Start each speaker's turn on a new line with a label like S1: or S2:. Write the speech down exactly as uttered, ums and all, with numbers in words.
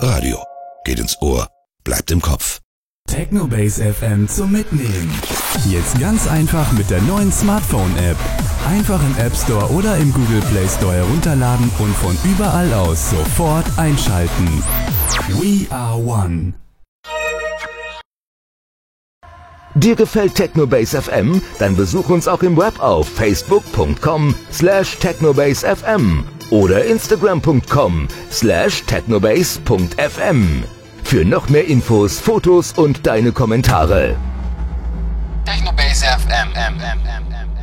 S1: Radio. Geht ins Ohr, bleibt im Kopf.
S2: Technobase F M zum Mitnehmen. Jetzt ganz einfach mit der neuen Smartphone-App. Einfach im App Store oder im Google Play Store herunterladen und von überall aus sofort einschalten. We are one.
S3: Dir gefällt Technobase F M? Dann besuch uns auch im Web auf facebook punkt com slash technobase f m oder instagram punkt com slash technobase punkt f m. Für noch mehr Infos, Fotos und deine Kommentare.
S4: Technobase F M.